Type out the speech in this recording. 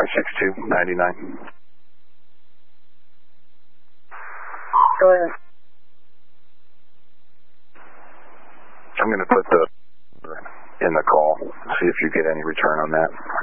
6299. Go ahead. I'm going to put the in the call, see if you get any return on that.